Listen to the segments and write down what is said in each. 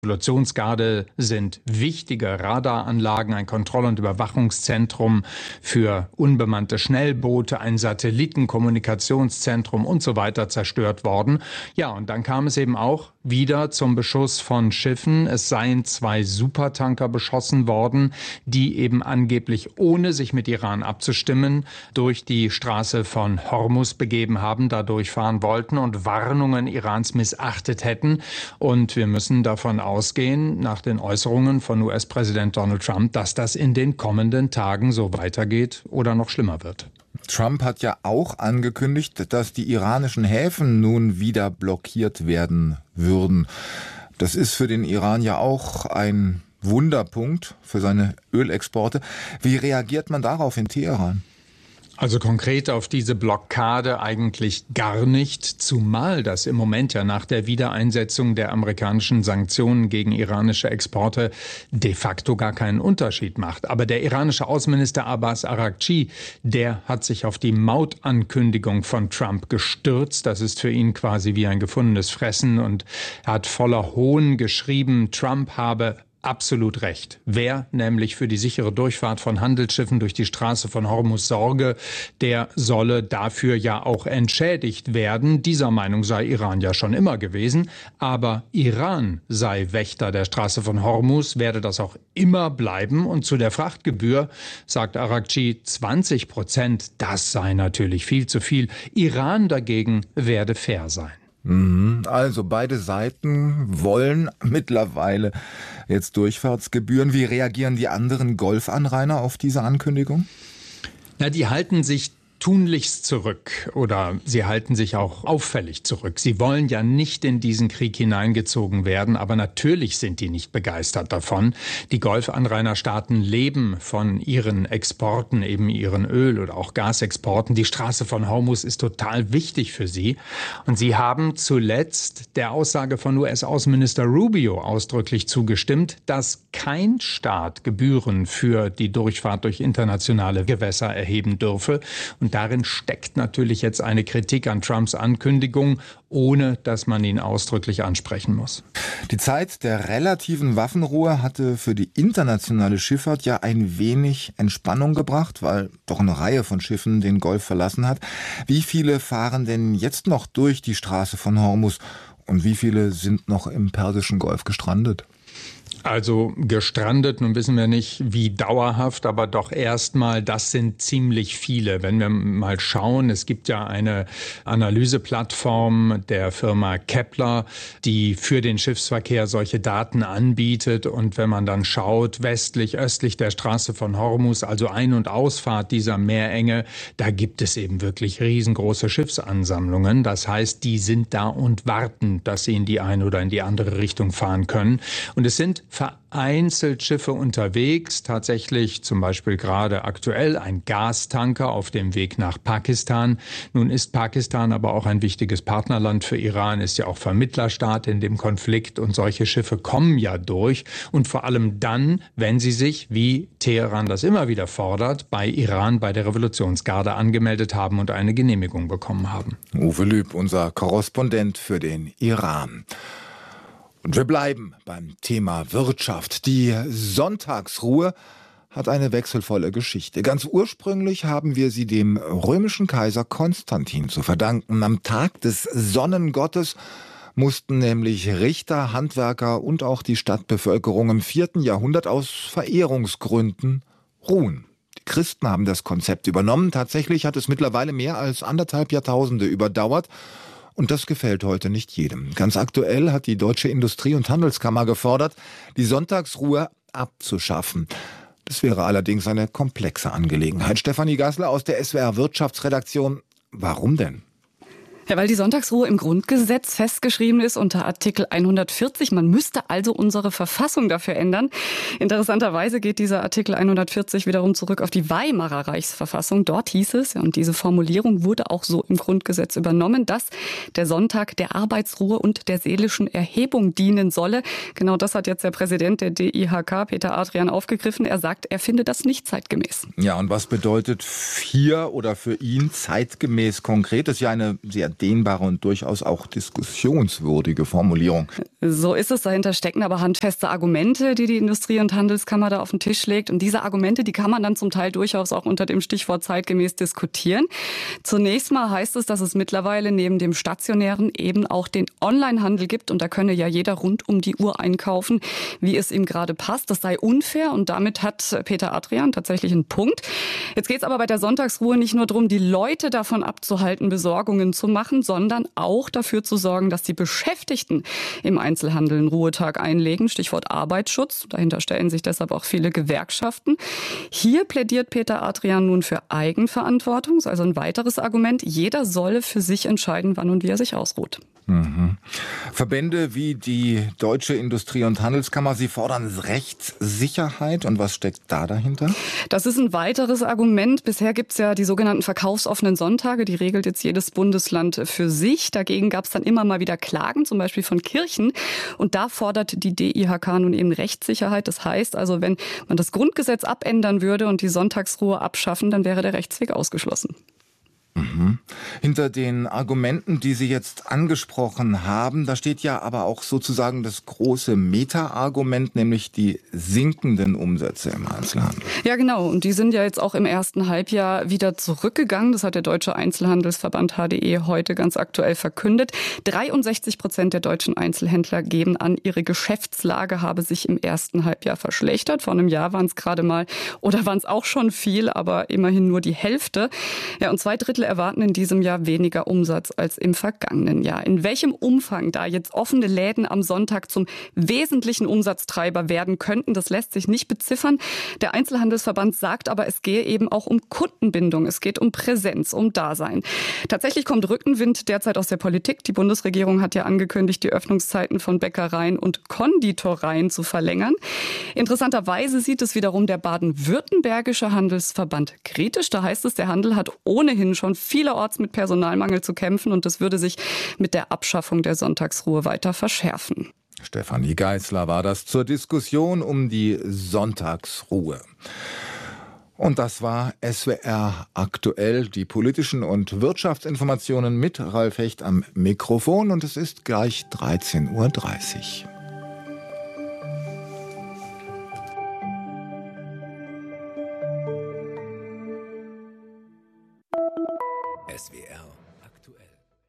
Revolutionsgarde sind wichtige Radaranlagen, ein Kontroll- und Überwachungszentrum für unbemannte Schnellboote, ein Satellitenkommunikationszentrum und so weiter zerstört worden. Ja, und dann kam es eben auch wieder zum Beschuss von Schiffen. Es seien 2 Supertanker beschossen worden, die eben angeblich, ohne sich mit Iran abzustimmen, durch die Straße von Hormuz begeben haben, da durchfahren wollten und Warnungen Irans missachtet hätten. Und wir müssen davon ausgehen, nach den Äußerungen von US-Präsident Donald Trump, dass das in den kommenden Tagen so weitergeht oder noch schlimmer wird. Trump hat ja auch angekündigt, dass die iranischen Häfen nun wieder blockiert werden würden. Das ist für den Iran ja auch ein Wunderpunkt für seine Ölexporte. Wie reagiert man darauf in Teheran? Also konkret auf diese Blockade eigentlich gar nicht, zumal das im Moment ja nach der Wiedereinsetzung der amerikanischen Sanktionen gegen iranische Exporte de facto gar keinen Unterschied macht. Aber der iranische Außenminister Abbas Araghchi, der hat sich auf die Mautankündigung von Trump gestürzt. Das ist für ihn quasi wie ein gefundenes Fressen und er hat voller Hohn geschrieben, Trump habe absolut recht. Wer nämlich für die sichere Durchfahrt von Handelsschiffen durch die Straße von Hormuz sorge, der solle dafür ja auch entschädigt werden. Dieser Meinung sei Iran ja schon immer gewesen. Aber Iran sei Wächter der Straße von Hormuz, werde das auch immer bleiben. Und zu der Frachtgebühr sagt Araghchi 20%, das sei natürlich viel zu viel. Iran dagegen werde fair sein. Also beide Seiten wollen mittlerweile jetzt Durchfahrtsgebühren. Wie reagieren die anderen Golfanrainer auf diese Ankündigung? Na, die halten sich tunlichst zurück oder sie halten sich auch auffällig zurück. Sie wollen ja nicht in diesen Krieg hineingezogen werden, aber natürlich sind die nicht begeistert davon. Die Golfanrainerstaaten leben von ihren Exporten, eben ihren Öl- oder auch Gasexporten. Die Straße von Hormuz ist total wichtig für sie. Und sie haben zuletzt der Aussage von US-Außenminister Rubio ausdrücklich zugestimmt, dass kein Staat Gebühren für die Durchfahrt durch internationale Gewässer erheben dürfe. Und darin steckt natürlich jetzt eine Kritik an Trumps Ankündigung, ohne dass man ihn ausdrücklich ansprechen muss. Die Zeit der relativen Waffenruhe hatte für die internationale Schifffahrt ja ein wenig Entspannung gebracht, weil doch eine Reihe von Schiffen den Golf verlassen hat. Wie viele fahren denn jetzt noch durch die Straße von Hormuz und wie viele sind noch im Persischen Golf gestrandet? Also gestrandet, nun wissen wir nicht, wie dauerhaft, aber doch erstmal, das sind ziemlich viele. Wenn wir mal schauen, es gibt ja eine Analyseplattform der Firma Kepler, die für den Schiffsverkehr solche Daten anbietet. Und wenn man dann schaut, westlich, östlich der Straße von Hormuz, also Ein- und Ausfahrt dieser Meerenge, da gibt es eben wirklich riesengroße Schiffsansammlungen. Das heißt, die sind da und warten, dass sie in die eine oder in die andere Richtung fahren können. Und es sind vereinzelt Schiffe unterwegs, tatsächlich zum Beispiel gerade aktuell ein Gastanker auf dem Weg nach Pakistan. Nun ist Pakistan aber auch ein wichtiges Partnerland für Iran, ist ja auch Vermittlerstaat in dem Konflikt und solche Schiffe kommen ja durch und vor allem dann, wenn sie sich, wie Teheran das immer wieder fordert, bei Iran, bei der Revolutionsgarde angemeldet haben und eine Genehmigung bekommen haben. Uwe Lüb, unser Korrespondent für den Iran. Und wir bleiben beim Thema Wirtschaft. Die Sonntagsruhe hat eine wechselvolle Geschichte. Ganz ursprünglich haben wir sie dem römischen Kaiser Konstantin zu verdanken. Am Tag des Sonnengottes mussten nämlich Richter, Handwerker und auch die Stadtbevölkerung im 4. Jahrhundert aus Verehrungsgründen ruhen. Die Christen haben das Konzept übernommen. Tatsächlich hat es mittlerweile mehr als 1,5 Jahrtausende überdauert. Und das gefällt heute nicht jedem. Ganz aktuell hat die Deutsche Industrie- und Handelskammer gefordert, die Sonntagsruhe abzuschaffen. Das wäre allerdings eine komplexe Angelegenheit. Stefanie Gassler aus der SWR Wirtschaftsredaktion. Warum denn? Ja, weil die Sonntagsruhe im Grundgesetz festgeschrieben ist unter Artikel 140. Man müsste also unsere Verfassung dafür ändern. Interessanterweise geht dieser Artikel 140 wiederum zurück auf die Weimarer Reichsverfassung. Dort hieß es, und diese Formulierung wurde auch so im Grundgesetz übernommen, dass der Sonntag der Arbeitsruhe und der seelischen Erhebung dienen solle. Genau das hat jetzt der Präsident der DIHK, Peter Adrian, aufgegriffen. Er sagt, er finde das nicht zeitgemäß. Ja, und was bedeutet hier oder für ihn zeitgemäß konkret? Das ist ja eine sehr dehnbare und durchaus auch diskussionswürdige Formulierung. So ist es. Dahinter stecken aber handfeste Argumente, die Industrie- und Handelskammer da auf den Tisch legt. Und diese Argumente, die kann man dann zum Teil durchaus auch unter dem Stichwort zeitgemäß diskutieren. Zunächst mal heißt es, dass es mittlerweile neben dem stationären eben auch den Onlinehandel gibt. Und da könne ja jeder rund um die Uhr einkaufen, wie es ihm gerade passt. Das sei unfair und damit hat Peter Adrian tatsächlich einen Punkt. Jetzt geht es aber bei der Sonntagsruhe nicht nur darum, die Leute davon abzuhalten, Besorgungen zu machen, sondern auch dafür zu sorgen, dass die Beschäftigten im Einzelhandel einen Ruhetag einlegen. Stichwort Arbeitsschutz. Dahinter stellen sich deshalb auch viele Gewerkschaften. Hier plädiert Peter Adrian nun für Eigenverantwortung. Das ist also ein weiteres Argument. Jeder solle für sich entscheiden, wann und wie er sich ausruht. Verbände wie die Deutsche Industrie- und Handelskammer, sie fordern Rechtssicherheit. Und was steckt da dahinter? Das ist ein weiteres Argument. Bisher gibt es ja die sogenannten verkaufsoffenen Sonntage. Die regelt jetzt jedes Bundesland für sich. Dagegen gab es dann immer mal wieder Klagen, zum Beispiel von Kirchen. Und da fordert die DIHK nun eben Rechtssicherheit. Das heißt also, wenn man das Grundgesetz abändern würde und die Sonntagsruhe abschaffen, dann wäre der Rechtsweg ausgeschlossen. Hinter den Argumenten, die Sie jetzt angesprochen haben, da steht ja aber auch sozusagen das große Meta-Argument, nämlich die sinkenden Umsätze im Einzelhandel. Ja, genau. Und die sind ja jetzt auch im ersten Halbjahr wieder zurückgegangen. Das hat der Deutsche Einzelhandelsverband HDE heute ganz aktuell verkündet. 63% der deutschen Einzelhändler geben an, ihre Geschäftslage habe sich im ersten Halbjahr verschlechtert. Vor einem Jahr waren es gerade mal, oder waren es auch schon viel, aber immerhin nur die Hälfte. Ja, und 2/3 erwarten in diesem Jahr weniger Umsatz als im vergangenen Jahr. In welchem Umfang da jetzt offene Läden am Sonntag zum wesentlichen Umsatztreiber werden könnten, das lässt sich nicht beziffern. Der Einzelhandelsverband sagt aber, es gehe eben auch um Kundenbindung, es geht um Präsenz, um Dasein. Tatsächlich kommt Rückenwind derzeit aus der Politik. Die Bundesregierung hat ja angekündigt, die Öffnungszeiten von Bäckereien und Konditoreien zu verlängern. Interessanterweise sieht es wiederum der baden-württembergische Handelsverband kritisch. Da heißt es, der Handel hat ohnehin schon vielerorts mit Personalmangel zu kämpfen und das würde sich mit der Abschaffung der Sonntagsruhe weiter verschärfen. Stefanie Geisler war das zur Diskussion um die Sonntagsruhe. Und das war SWR aktuell, die politischen und Wirtschaftsinformationen mit Ralf Hecht am Mikrofon und es ist gleich 13:30 Uhr. SWR aktuell.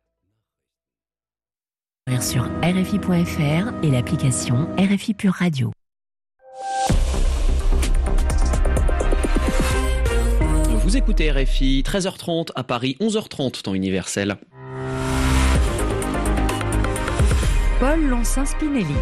Sur RFI.fr et l'application RFI Pure Radio. Vous écoutez RFI, 13h30 à Paris, 11h30 temps universel. Paul Lancin-Spinelli.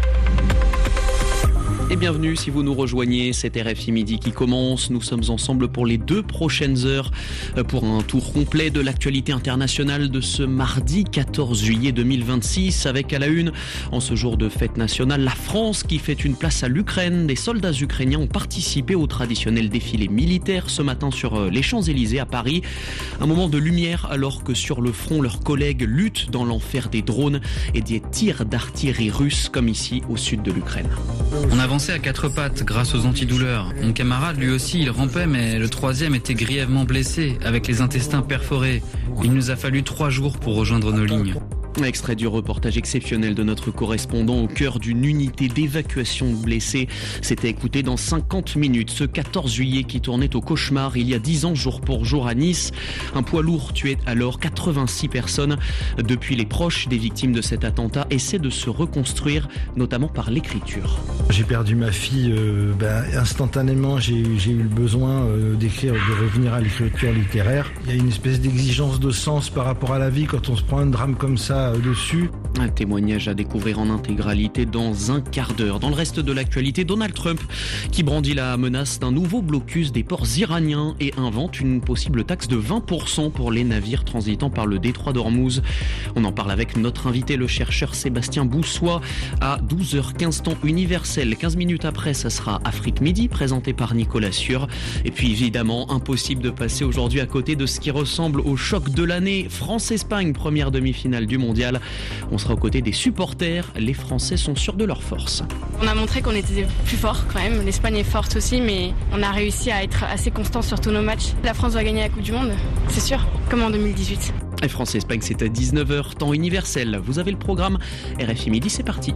Et bienvenue si vous nous rejoignez, c'est RFI Midi qui commence. Nous sommes ensemble pour les 2 prochaines heures pour un tour complet de l'actualité internationale de ce mardi 14 juillet 2026 avec à la une, en ce jour de fête nationale, la France qui fait une place à l'Ukraine. Des soldats ukrainiens ont participé au traditionnel défilé militaire ce matin sur les Champs-Élysées à Paris. Un moment de lumière alors que sur le front, leurs collègues luttent dans l'enfer des drones et des tirs d'artillerie russes comme ici au sud de l'Ukraine. On avançait à 4 pattes grâce aux antidouleurs. Mon camarade, lui aussi, il rampait, mais le 3e était grièvement blessé, avec les intestins perforés. Il nous a fallu 3 jours pour rejoindre nos lignes. Extrait du reportage exceptionnel de notre correspondant au cœur d'une unité d'évacuation de blessés. C'était écouté dans 50 minutes ce 14 juillet qui tournait au cauchemar il y a 10 ans jour pour jour à Nice. Un poids lourd tuait alors 86 personnes. Depuis, les proches des victimes de cet attentat essaient de se reconstruire, notamment par l'écriture. J'ai perdu ma fille instantanément, j'ai eu le besoin d'écrire, de revenir à l'écriture littéraire. Il y a une espèce d'exigence de sens par rapport à la vie quand on se prend un drame comme ça dessus. Un témoignage à découvrir en intégralité dans un quart d'heure. Dans le reste de l'actualité, Donald Trump qui brandit la menace d'un nouveau blocus des ports iraniens et invente une possible taxe de 20% pour les navires transitant par le détroit d'Ormuz. On en parle avec notre invité, le chercheur Sébastien Boussois, à 12h15 temps universel. 15 minutes après, ça sera Afrique Midi, présenté par Nicolas Sieur. Et puis évidemment, impossible de passer aujourd'hui à côté de ce qui ressemble au choc de l'année. France-Espagne, première demi-finale du mondial. On sera aux côtés des supporters. Les Français sont sûrs de leur force. On a montré qu'on était plus fort quand même. L'Espagne est forte aussi, mais on a réussi à être assez constant sur tous nos matchs. La France va gagner la Coupe du Monde, c'est sûr, comme en 2018. Et France-Espagne, c'est à 19h, temps universel. Vous avez le programme RFI Midi, c'est parti.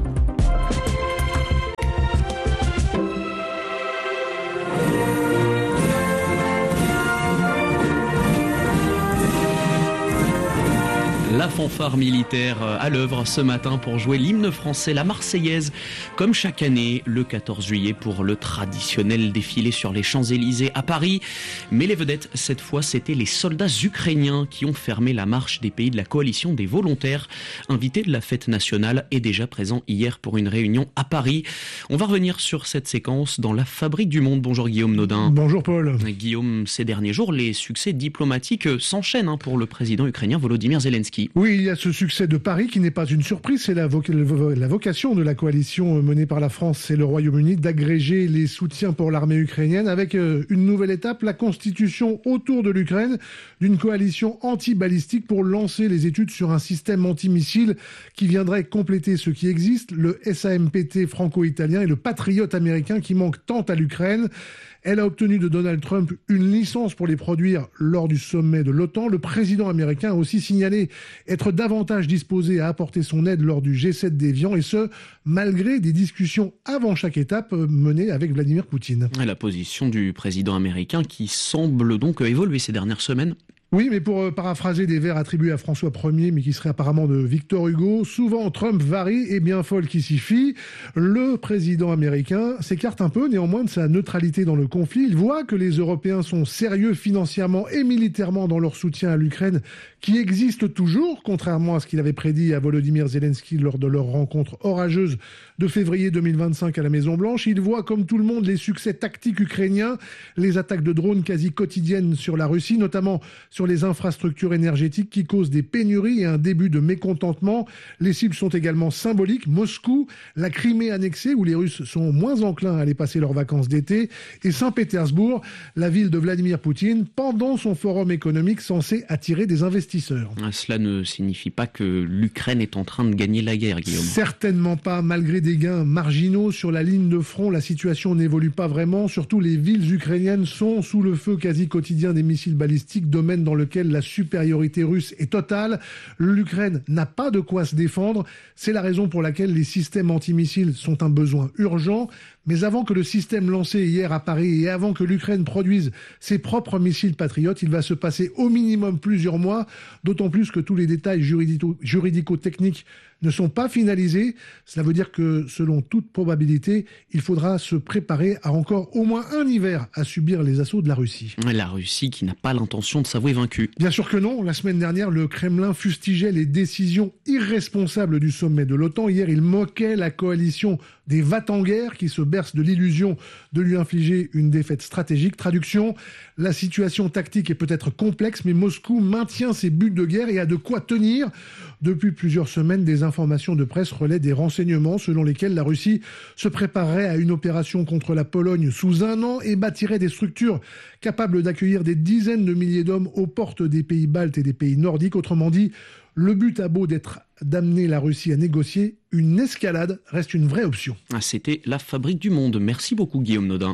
La fanfare militaire à l'œuvre ce matin pour jouer l'hymne français, la Marseillaise, comme chaque année, le 14 juillet pour le traditionnel défilé sur les Champs-Élysées à Paris. Mais les vedettes, cette fois, c'était les soldats ukrainiens qui ont fermé la marche des pays de la coalition des volontaires, invités de la fête nationale et déjà présents hier pour une réunion à Paris. On va revenir sur cette séquence dans la Fabrique du Monde. Bonjour Guillaume Nodin. Bonjour Paul. Guillaume, ces derniers jours, les succès diplomatiques s'enchaînent pour le président ukrainien Volodymyr Zelensky. Oui, il y a ce succès de Paris qui n'est pas une surprise, c'est la vocation de la coalition menée par la France et le Royaume-Uni d'agréger les soutiens pour l'armée ukrainienne avec une nouvelle étape, la constitution autour de l'Ukraine d'une coalition anti-balistique pour lancer les études sur un système antimissile qui viendrait compléter ce qui existe, le SAMPT franco-italien et le Patriot américain qui manque tant à l'Ukraine. Elle a obtenu de Donald Trump une licence pour les produire lors du sommet de l'OTAN. Le président américain a aussi signalé être davantage disposé à apporter son aide lors du G7 d'Évian, et ce, malgré des discussions avant chaque étape menées avec Vladimir Poutine. La position du président américain qui semble donc évoluer ces dernières semaines. Oui, mais pour paraphraser des vers attribués à François Ier, mais qui seraient apparemment de Victor Hugo, souvent Trump varie et bien folle qui s'y fie. Le président américain s'écarte un peu néanmoins de sa neutralité dans le conflit. Il voit que les Européens sont sérieux financièrement et militairement dans leur soutien à l'Ukraine, qui existe toujours, contrairement à ce qu'il avait prédit à Volodymyr Zelensky lors de leur rencontre orageuse de février 2025 à la Maison-Blanche. Il voit, comme tout le monde, les succès tactiques ukrainiens, les attaques de drones quasi quotidiennes sur la Russie, notamment sur les infrastructures énergétiques qui causent des pénuries et un début de mécontentement. Les cibles sont également symboliques. Moscou, la Crimée annexée, où les Russes sont moins enclins à aller passer leurs vacances d'été, et Saint-Pétersbourg, la ville de Vladimir Poutine, pendant son forum économique censé attirer des investisseurs. Cela ne signifie pas que l'Ukraine est en train de gagner la guerre, Guillaume. Certainement pas. Malgré des gains marginaux sur la ligne de front, la situation n'évolue pas vraiment. Surtout, les villes ukrainiennes sont sous le feu quasi quotidien des missiles balistiques, domaine dans lequel la supériorité russe est totale. L'Ukraine n'a pas de quoi se défendre. C'est la raison pour laquelle les systèmes antimissiles sont un besoin urgent. Mais avant que le système lancé hier à Paris et avant que l'Ukraine produise ses propres missiles patriotes, il va se passer au minimum plusieurs mois, d'autant plus que tous les détails juridico-techniques ne sont pas finalisés. Cela veut dire que, selon toute probabilité, il faudra se préparer à encore au moins un hiver à subir les assauts de la Russie. La Russie qui n'a pas l'intention de s'avouer vaincue. Bien sûr que non. La semaine dernière, le Kremlin fustigeait les décisions irresponsables du sommet de l'OTAN. Hier, il moquait la coalition des va-t-en-guerre qui se berce de l'illusion de lui infliger une défaite stratégique. Traduction, la situation tactique est peut-être complexe, mais Moscou maintient ses buts de guerre et a de quoi tenir. Depuis plusieurs semaines, des informations de presse relaient des renseignements selon lesquels la Russie se préparerait à une opération contre la Pologne sous un an et bâtirait des structures capables d'accueillir des dizaines de milliers d'hommes aux portes des pays baltes et des pays nordiques. Autrement dit, le but a beau d'être d'amener la Russie à négocier, une escalade reste une vraie option. C'était la Fabrique du Monde. Merci beaucoup Guillaume Nodin.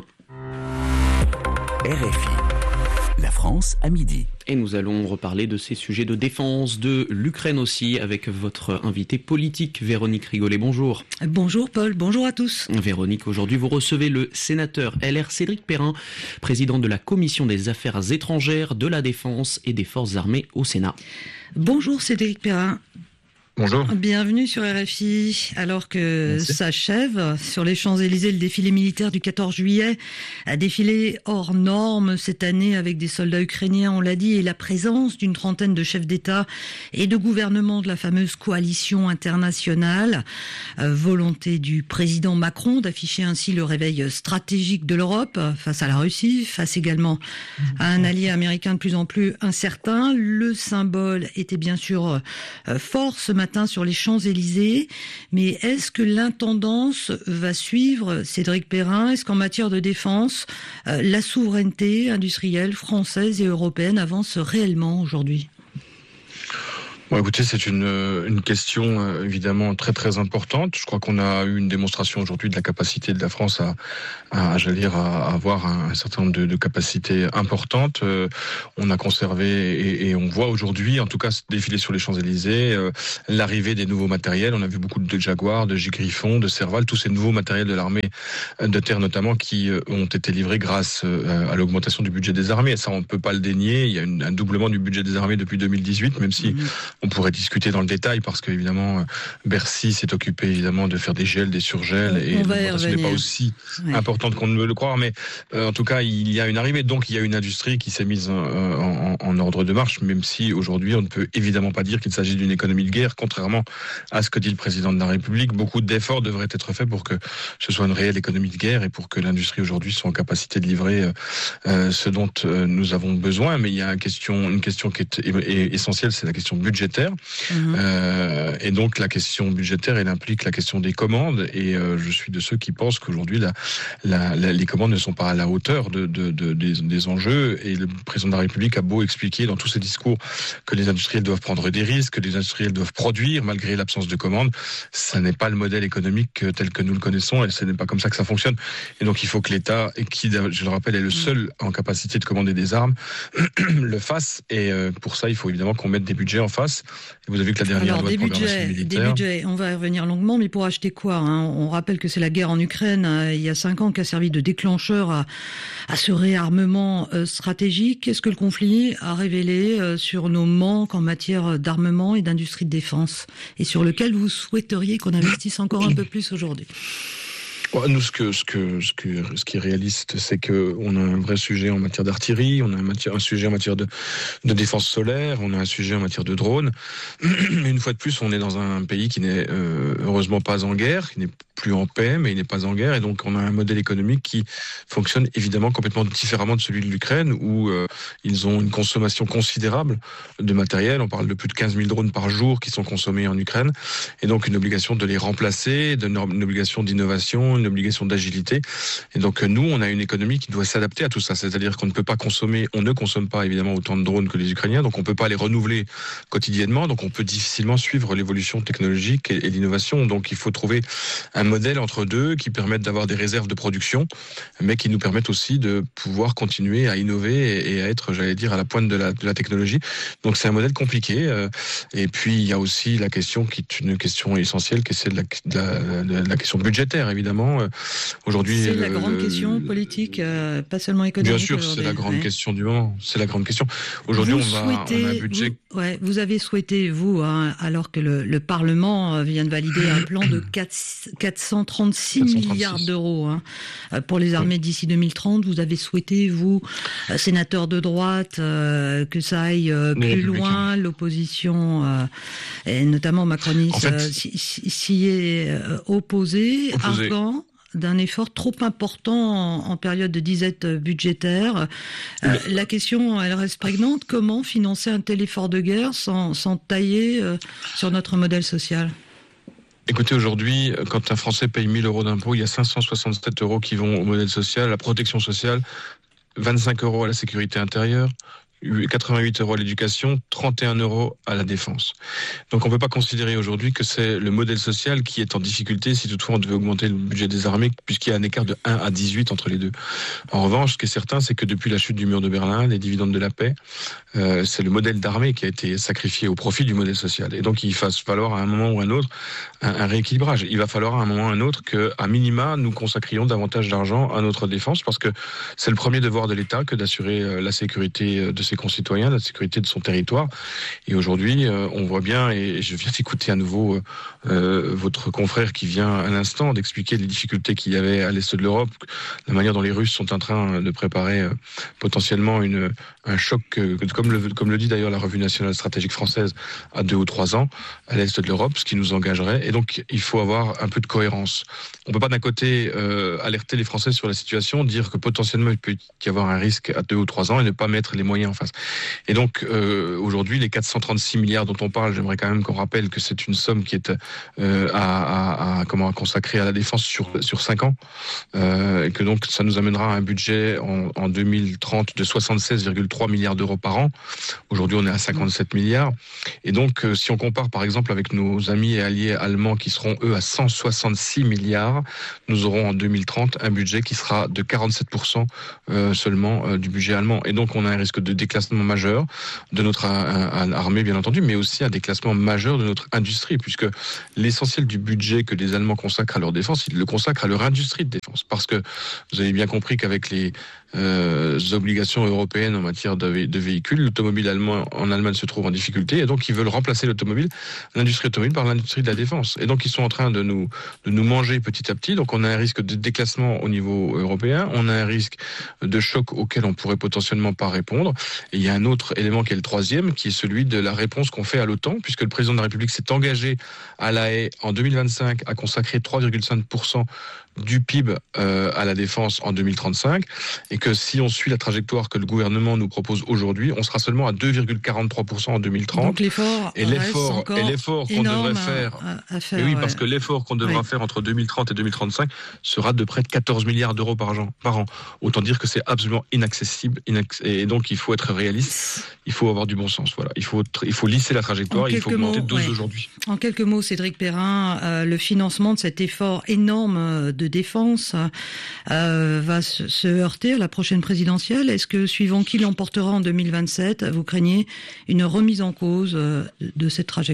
RFI. La France à midi. Et nous allons reparler de ces sujets de défense, de l'Ukraine aussi, avec votre invitée politique, Véronique Rigolet. Bonjour. Bonjour Paul, bonjour à tous. Véronique, aujourd'hui vous recevez le sénateur LR Cédric Perrin, président de la Commission des Affaires étrangères, de la Défense et des Forces armées au Sénat. Bonjour Cédric Perrin. Bonjour. Bienvenue sur RFI. Alors que s'achève sur les Champs-Élysées le défilé militaire du 14 juillet, un défilé hors norme cette année avec des soldats ukrainiens, on l'a dit, et la présence d'une trentaine de chefs d'État et de gouvernement de la fameuse coalition internationale. Volonté du président Macron d'afficher ainsi le réveil stratégique de l'Europe face à la Russie, face également à un allié américain de plus en plus incertain. Le symbole était bien sûr fort ce matin sur les Champs-Élysées, mais est-ce que l'intendance va suivre, Cédric Perrin? Est-ce qu'en matière de défense, la souveraineté industrielle française et européenne avance réellement aujourd'hui? Bon, écoutez, c'est une question évidemment très très importante. Je crois qu'on a eu une démonstration aujourd'hui de la capacité de la France à avoir un certain nombre de capacités importantes. On a conservé et on voit aujourd'hui, en tout cas, défiler sur les Champs-Élysées, l'arrivée des nouveaux matériels. On a vu beaucoup de Jaguar, de Griffon, de Serval, tous ces nouveaux matériels de l'armée de terre notamment qui ont été livrés grâce à l'augmentation du budget des armées. Et ça, on ne peut pas le dénier. Il y a un doublement du budget des armées depuis 2018, même si on pourrait discuter dans le détail parce qu'évidemment Bercy s'est occupé évidemment de faire des gels, des surgels et l'augmentation n'est pas aussi importante qu'on ne veut le croire, mais en tout cas il y a une arrivée, donc il y a une industrie qui s'est mise en ordre de marche, même si aujourd'hui on ne peut évidemment pas dire qu'il s'agit d'une économie de guerre, contrairement à ce que dit le président de la République. Beaucoup d'efforts devraient être faits pour que ce soit une réelle économie de guerre et pour que l'industrie aujourd'hui soit en capacité de livrer ce dont nous avons besoin, mais il y a une question qui est essentielle, c'est la question budgétaire. Et donc la question budgétaire, elle implique la question des commandes, et je suis de ceux qui pensent qu'aujourd'hui les commandes ne sont pas à la hauteur des enjeux, et le président de la République a beau expliquer dans tous ses discours que les industriels doivent prendre des risques, que les industriels doivent produire malgré l'absence de commandes. Ça n'est pas le modèle économique tel que nous le connaissons, et ce n'est pas comme ça que ça fonctionne. Et donc il faut que l'État, qui je le rappelle est le seul en capacité de commander des armes, le fasse, et pour ça il faut évidemment qu'on mette des budgets en face. Et vous avez vu que la dernière loi de programmation militaire... Des budgets, on va y revenir longuement, mais pour acheter quoi, On rappelle que c'est la guerre en Ukraine, il y a 5 ans, qui a servi de déclencheur à ce réarmement stratégique. Qu'est-ce que le conflit a révélé sur nos manques en matière d'armement et d'industrie de défense, et sur lequel vous souhaiteriez qu'on investisse encore un peu plus aujourd'hui? Nous, ce qui est réaliste, c'est qu'on a un vrai sujet en matière d'artillerie, on a un sujet en matière de défense solaire, on a un sujet en matière de drones. Mais une fois de plus, on est dans un pays qui n'est heureusement pas en guerre, qui n'est plus en paix, mais il n'est pas en guerre. Et donc, on a un modèle économique qui fonctionne évidemment complètement différemment de celui de l'Ukraine, où ils ont une consommation considérable de matériel. On parle de plus de 15 000 drones par jour qui sont consommés en Ukraine. Et donc, une obligation de les remplacer, une obligation d'innovation, une obligation d'agilité. Et donc, nous, on a une économie qui doit s'adapter à tout ça. C'est-à-dire qu'on ne peut pas consommer, on ne consomme pas évidemment autant de drones que les Ukrainiens, donc on ne peut pas les renouveler quotidiennement, donc on peut difficilement suivre l'évolution technologique et l'innovation. Donc, il faut trouver un modèle entre deux qui permette d'avoir des réserves de production, mais qui nous permettent aussi de pouvoir continuer à innover et à être, j'allais dire, à la pointe de la technologie. Donc, c'est un modèle compliqué. Et puis, il y a aussi la question qui est une question essentielle, qui est celle de la question budgétaire, évidemment. Aujourd'hui, c'est la grande question politique, pas seulement économique. Bien sûr, c'est la grande question du moment. C'est la grande question. Aujourd'hui, on a un budget. Vous avez souhaité, vous, alors que le Parlement vient de valider un plan de 436 milliards d'euros pour les armées d'ici 2030, vous avez souhaité, vous, sénateur de droite, que ça aille plus loin. L'opposition, et notamment macroniste, s'y est opposé. Arguant d'un effort trop important en période de disette budgétaire. La question, elle reste prégnante. Comment financer un tel effort de guerre sans tailler sur notre modèle social ? Écoutez, aujourd'hui, quand un Français paye 1 000 euros d'impôts, il y a 567 euros qui vont au modèle social, à la protection sociale, 25 euros à la sécurité intérieure, 88 euros à l'éducation, 31 euros à la défense. Donc on ne peut pas considérer aujourd'hui que c'est le modèle social qui est en difficulté si toutefois on devait augmenter le budget des armées, puisqu'il y a un écart de 1 à 18 entre les deux. En revanche, ce qui est certain, c'est que depuis la chute du mur de Berlin, les dividendes de la paix, c'est le modèle d'armée qui a été sacrifié au profit du modèle social. Et donc il va falloir à un moment ou à un autre un rééquilibrage. Il va falloir à un moment ou à un autre qu'à minima, nous consacrions davantage d'argent à notre défense, parce que c'est le premier devoir de l'État que d'assurer la sécurité de ses concitoyens, la sécurité de son territoire. Et aujourd'hui, on voit bien, et je viens d'écouter à nouveau votre confrère qui vient à l'instant d'expliquer les difficultés qu'il y avait à l'est de l'Europe, la manière dont les Russes sont en train de préparer potentiellement un choc, comme le dit d'ailleurs la Revue nationale stratégique française, à 2 ou 3 ans à l'est de l'Europe, ce qui nous engagerait. Et donc, il faut avoir un peu de cohérence. On ne peut pas d'un côté alerter les Français sur la situation, dire que potentiellement il peut y avoir un risque à 2 ou 3 ans et ne pas mettre les moyens face. Et donc aujourd'hui, les 436 milliards dont on parle, j'aimerais quand même qu'on rappelle que c'est une somme qui est à consacrer à la défense sur 5 ans, et que donc ça nous amènera à un budget en 2030 de 76,3 milliards d'euros par an. Aujourd'hui, on est à 57 milliards. Et donc, si on compare par exemple avec nos amis et alliés allemands qui seront eux à 166 milliards, nous aurons en 2030 un budget qui sera de 47% seulement du budget allemand. Et donc, on a un risque de déclassement majeur de notre armée, bien entendu, mais aussi un déclassement majeur de notre industrie, puisque l'essentiel du budget que les Allemands consacrent à leur défense, ils le consacrent à leur industrie de défense. Parce que vous avez bien compris qu'avec les obligations européennes en matière de véhicules, l'automobile en Allemagne se trouve en difficulté, et donc ils veulent remplacer l'industrie automobile par l'industrie de la défense. Et donc ils sont en train de nous manger petit à petit. Donc on a un risque de déclassement au niveau européen, on a un risque de choc auquel on pourrait potentiellement pas répondre. Et il y a un autre élément qui est le troisième, qui est celui de la réponse qu'on fait à l'OTAN, puisque le président de la République s'est engagé à La Haye en 2025 à consacrer 3,5% du PIB à la défense en 2035, et que si on suit la trajectoire que le gouvernement nous propose aujourd'hui, on sera seulement à 2,43% en 2030. Donc l'effort qu'on devrait faire, parce que l'effort qu'on devra faire entre 2030 et 2035 sera de près de 14 milliards d'euros par an. Autant dire que c'est absolument inaccessible, et donc il faut être réaliste, il faut avoir du bon sens. Voilà, il faut lisser la trajectoire, il faut augmenter de dose aujourd'hui. En quelques mots, Cédric Perrin, le financement de cet effort énorme de défense va se heurter à la prochaine présidentielle. Est-ce que, suivant qui l'emportera en 2027, vous craignez une remise en cause de cette trajectoire ?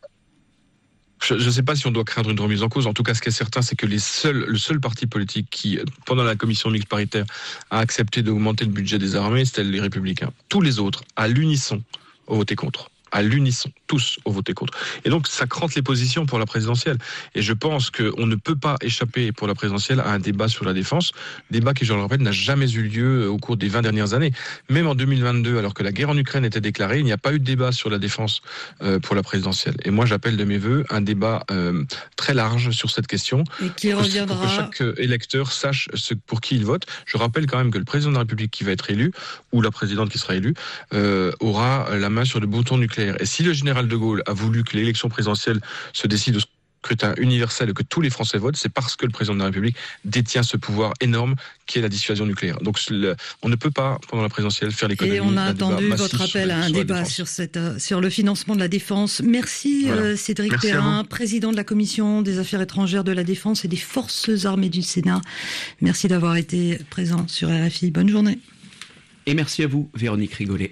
Je ne sais pas si on doit craindre une remise en cause. En tout cas, ce qui est certain, c'est que le seul parti politique qui, pendant la commission mixte paritaire, a accepté d'augmenter le budget des armées, c'était les Républicains. Tous les autres, à l'unisson, ont voté contre. À l'unisson, tous ont voté contre. Et donc, ça crante les positions pour la présidentielle. Et je pense qu'on ne peut pas échapper pour la présidentielle à un débat sur la défense. Débat qui, je le rappelle, n'a jamais eu lieu au cours des 20 dernières années. Même en 2022, alors que la guerre en Ukraine était déclarée, il n'y a pas eu de débat sur la défense pour la présidentielle. Et moi, j'appelle de mes voeux un débat très large sur cette question. Et qui reviendra... Pour que chaque électeur sache pour qui il vote. Je rappelle quand même que le président de la République qui va être élu, ou la présidente qui sera élue, aura la main sur le bouton nucléaire. Et si le général de Gaulle a voulu que l'élection présidentielle se décide au scrutin universel et que tous les Français votent, c'est parce que le président de la République détient ce pouvoir énorme qui est la dissuasion nucléaire. Donc on ne peut pas, pendant la présidentielle, faire l'économie. Et on a attendu votre appel à un débat sur le financement de la défense. Merci Cédric Perrin, président de la Commission des Affaires étrangères, de la Défense et des Forces armées du Sénat. Merci d'avoir été présent sur RFI. Bonne journée. Et merci à vous, Véronique Rigolet.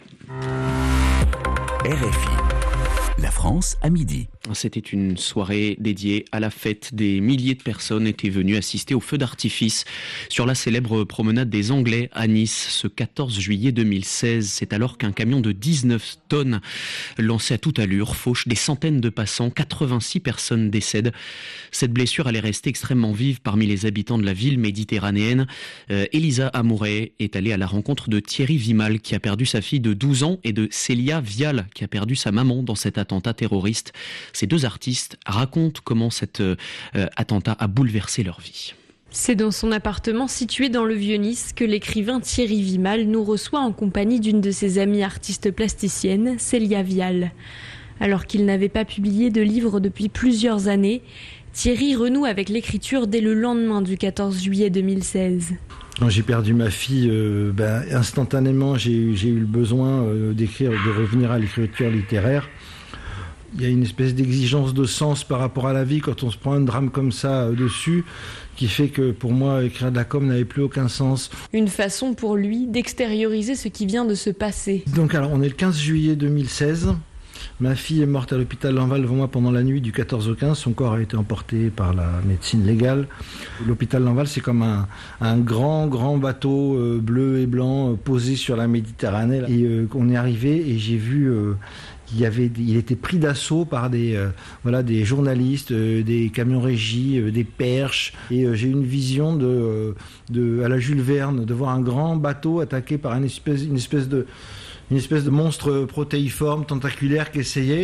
RFI, la France à midi. C'était une soirée dédiée à la fête. Des milliers de personnes étaient venues assister au feu d'artifice sur la célèbre promenade des Anglais à Nice ce 14 juillet 2016. C'est alors qu'un camion de 19 tonnes lancé à toute allure fauche des centaines de passants. 86 personnes décèdent. Cette blessure allait rester extrêmement vive parmi les habitants de la ville méditerranéenne. Elisa Amouret est allée à la rencontre de Thierry Vimal qui a perdu sa fille de 12 ans et de Célia Vial qui a perdu sa maman dans cet attentat terroriste. Ces deux artistes racontent comment cet attentat a bouleversé leur vie. C'est dans son appartement situé dans le Vieux-Nice que l'écrivain Thierry Vimal nous reçoit en compagnie d'une de ses amies artistes plasticiennes, Célia Vial. Alors qu'il n'avait pas publié de livre depuis plusieurs années, Thierry renoue avec l'écriture dès le lendemain du 14 juillet 2016. Quand j'ai perdu ma fille, instantanément j'ai eu le besoin d'écrire, de revenir à l'écriture littéraire. Il y a une espèce d'exigence de sens par rapport à la vie quand on se prend un drame comme ça dessus, qui fait que pour moi, écrire de la com n'avait plus aucun sens. Une façon pour lui d'extérioriser ce qui vient de se passer. Donc alors, on est le 15 juillet 2016. Ma fille est morte à l'hôpital Lanval devant moi pendant la nuit du 14 au 15. Son corps a été emporté par la médecine légale. L'hôpital Lanval, c'est comme un grand bateau bleu et blanc posé sur la Méditerranée. Et on est arrivé et j'ai vu... il était pris d'assaut par des journalistes, des camions régis, des perches. Et j'ai eu une vision à la Jules Verne, de voir un grand bateau attaqué par une espèce de monstre protéiforme, tentaculaire, qui essayait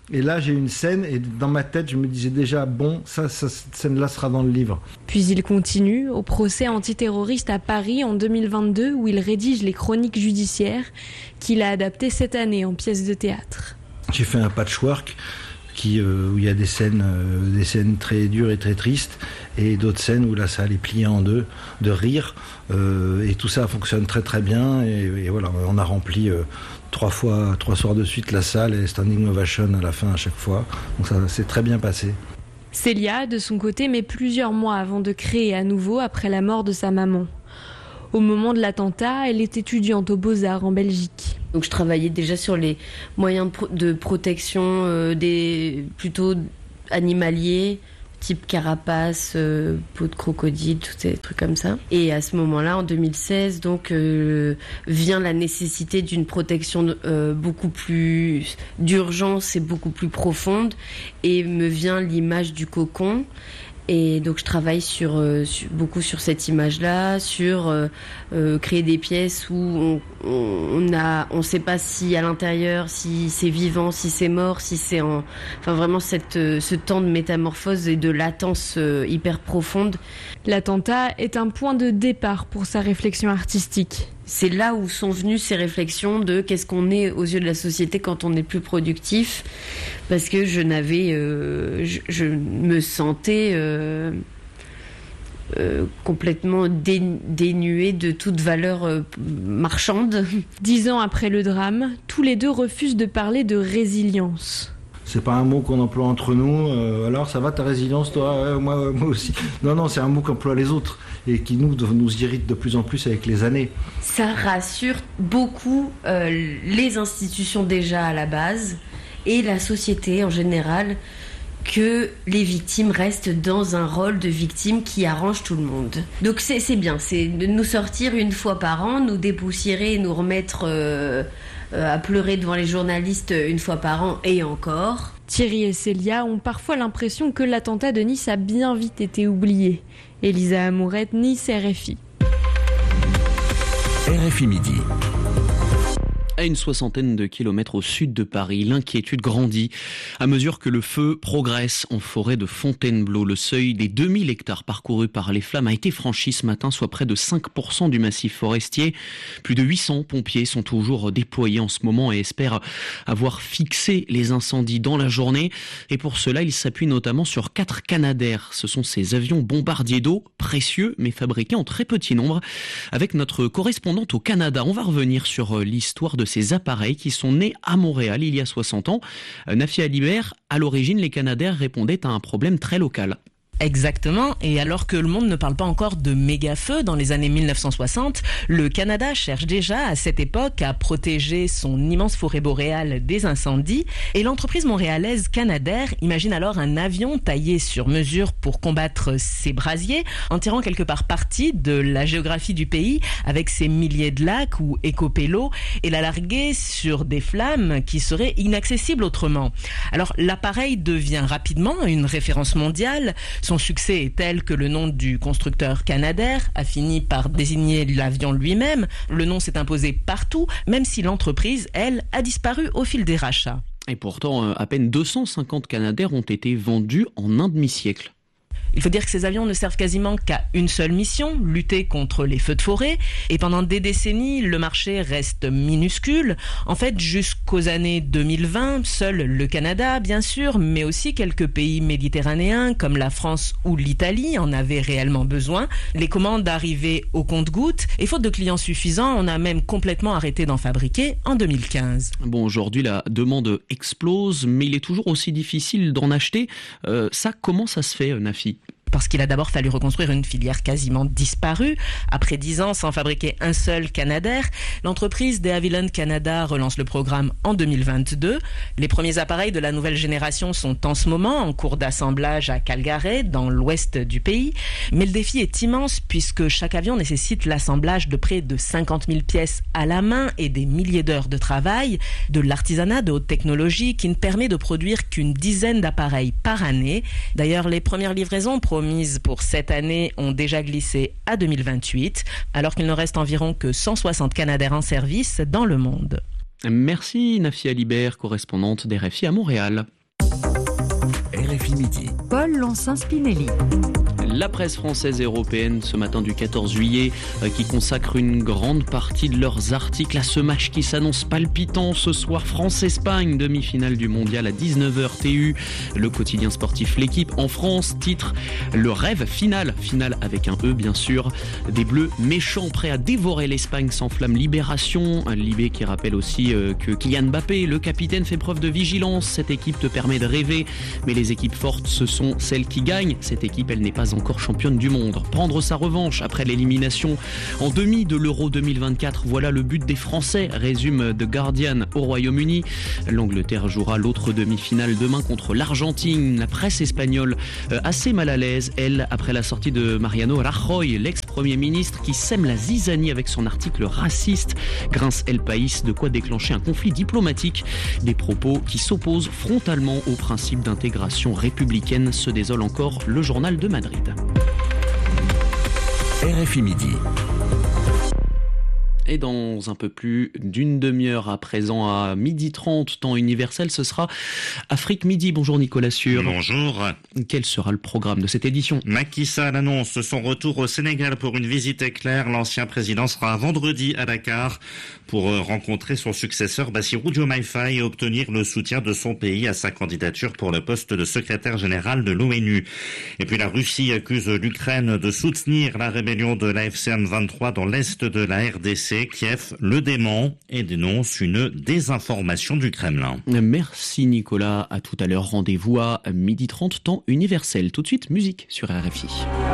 Et là, j'ai une scène, et dans ma tête, je me disais déjà, bon, cette scène-là sera dans le livre. Puis il continue au procès antiterroriste à Paris en 2022, où il rédige les chroniques judiciaires qu'il a adaptées cette année en pièce de théâtre. J'ai fait un patchwork où il y a des scènes très dures et très tristes, et d'autres scènes où la salle est pliée en deux, de rire, et tout ça fonctionne très très bien, et voilà, on a rempli 3 soirs de suite la salle, et standing ovation à la fin à chaque fois, donc ça s'est très bien passé. Célia, de son côté, met plusieurs mois avant de créer à nouveau après la mort de sa maman. Au moment de l'attentat, elle est étudiante aux Beaux-Arts en Belgique. Donc je travaillais déjà sur les moyens de protection plutôt animaliers, type carapace, peau de crocodile, tous ces trucs comme ça. Et à ce moment-là, en 2016, donc vient la nécessité d'une protection beaucoup plus d'urgence et beaucoup plus profonde, et me vient l'image du cocon. Et donc je travaille beaucoup sur cette image-là, sur créer des pièces où on sait pas si à l'intérieur, si c'est vivant, si c'est mort, si c'est enfin vraiment ce temps de métamorphose et de latence hyper profonde. L'attentat est un point de départ pour sa réflexion artistique. C'est là où sont venues ces réflexions de qu'est-ce qu'on est aux yeux de la société quand on est plus productif, parce que je me sentais complètement dénuée de toute valeur marchande. 10 ans après le drame, tous les deux refusent de parler de résilience. C'est pas un mot qu'on emploie entre nous. Alors, ça va ta résilience, toi? Moi aussi. Non, c'est un mot qu'emploient les autres et qui nous irrite de plus en plus avec les années. Ça rassure beaucoup les institutions déjà à la base et la société en général, que les victimes restent dans un rôle de victime qui arrange tout le monde. Donc c'est bien, c'est de nous sortir une fois par an, nous dépoussiérer et nous remettre à pleurer devant les journalistes une fois par an et encore. Thierry et Célia ont parfois l'impression que l'attentat de Nice a bien vite été oublié. Elisa Amourette, Nice, RFI. RFI Midi. À une 60aine de kilomètres au sud de Paris, l'inquiétude grandit à mesure que le feu progresse en forêt de Fontainebleau. Le seuil des 2000 hectares parcourus par les flammes a été franchi ce matin, soit près de 5% du massif forestier. Plus de 800 pompiers sont toujours déployés en ce moment et espèrent avoir fixé les incendies dans la journée. Et pour cela, ils s'appuient notamment sur 4 Canadair. Ce sont ces avions bombardiers d'eau, précieux mais fabriqués en très petit nombre. Avec notre correspondante au Canada, on va revenir sur l'histoire de ces appareils qui sont nés à Montréal il y a 60 ans. Nafia Alibert, à l'origine, les Canadair répondaient à un problème très local. Exactement, et alors que le monde ne parle pas encore de méga-feux dans les années 1960, le Canada cherche déjà à cette époque à protéger son immense forêt boréale des incendies, et l'entreprise montréalaise Canadair imagine alors un avion taillé sur mesure pour combattre ces brasiers, en tirant quelque part parti de la géographie du pays avec ses milliers de lacs ou écopélos, et la larguer sur des flammes qui seraient inaccessibles autrement. Alors l'appareil devient rapidement une référence mondiale. Son succès est tel que le nom du constructeur Canadair a fini par désigner l'avion lui-même. Le nom s'est imposé partout, même si l'entreprise, elle, a disparu au fil des rachats. Et pourtant, à peine 250 Canadair ont été vendus en un demi-siècle. Il faut dire que ces avions ne servent quasiment qu'à une seule mission, lutter contre les feux de forêt. Et pendant des décennies, le marché reste minuscule. En fait, jusqu'aux années 2020, seul le Canada, bien sûr, mais aussi quelques pays méditerranéens comme la France ou l'Italie en avaient réellement besoin. Les commandes arrivaient au compte-gouttes et faute de clients suffisants, on a même complètement arrêté d'en fabriquer en 2015. Bon, aujourd'hui, la demande explose, mais il est toujours aussi difficile d'en acheter. Comment ça se fait, Nafi ? Parce qu'il a d'abord fallu reconstruire une filière quasiment disparue. Après 10 ans sans fabriquer un seul Canadair, l'entreprise de Havilland Canada relance le programme en 2022. Les premiers appareils de la nouvelle génération sont en ce moment en cours d'assemblage à Calgary, dans l'ouest du pays. Mais le défi est immense puisque chaque avion nécessite l'assemblage de près de 50 000 pièces à la main et des milliers d'heures de travail, de l'artisanat de haute technologie qui ne permet de produire qu'une dizaine d'appareils par année. D'ailleurs, les premières livraisons promises pour cette année ont déjà glissé à 2028, alors qu'il ne reste environ que 160 Canadair en service dans le monde. Merci Nafia Alibert, correspondante d'RFI à Montréal. RFI Midi. Paul Lonsin-Spinelli. La presse française et européenne ce matin du 14 juillet qui consacre une grande partie de leurs articles à ce match qui s'annonce palpitant ce soir. France-Espagne, demi-finale du mondial à 19h TU. Le quotidien sportif L'Équipe en France titre le rêve final avec un E bien sûr. Des Bleus méchants prêts à dévorer l'Espagne sans flamme. Libération, un Libé qui rappelle aussi que Kylian Mbappé, le capitaine, fait preuve de vigilance. Cette équipe te permet de rêver, mais les équipes fortes ce sont celles qui gagnent. Cette équipe, elle n'est pas encore championne du monde. Prendre sa revanche après l'élimination en demi de l'Euro 2024, voilà le but des Français, résume The Guardian au Royaume-Uni. L'Angleterre jouera l'autre demi-finale demain contre l'Argentine. La presse espagnole assez mal à l'aise, elle, après la sortie de Mariano Rajoy, l'ex-premier ministre qui sème la zizanie avec son article raciste. Grince El País, de quoi déclencher un conflit diplomatique. Des propos qui s'opposent frontalement au principe d'intégration républicaine, se désole encore le journal de Madrid. RFI Midi. Et dans un peu plus d'une demi-heure à présent, à 12h30, temps universel, ce sera Afrique Midi. Bonjour Nicolas Sûr. Bonjour. Quel sera le programme de cette édition ? Macky Sall annonce son retour au Sénégal pour une visite éclair. L'ancien président sera vendredi à Dakar pour rencontrer son successeur Bassirou Diomaye Faye et obtenir le soutien de son pays à sa candidature pour le poste de secrétaire général de l'ONU. Et puis la Russie accuse l'Ukraine de soutenir la rébellion de l'AFC M23 dans l'est de la RDC. Kiev le dément et dénonce une désinformation du Kremlin. Merci Nicolas, à tout à l'heure. Rendez-vous à 12h30 temps universel. Tout de suite, musique sur RFI.